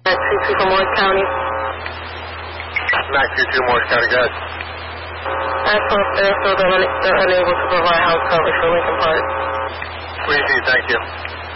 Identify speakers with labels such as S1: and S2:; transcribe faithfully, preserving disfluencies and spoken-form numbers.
S1: Mac two two from Morris County.
S2: Mac two two, Morris County, go ahead.
S1: Axel, they're, so they're, un- they're unable to provide house coverage for Lincoln Park.
S2: Please do, thank you.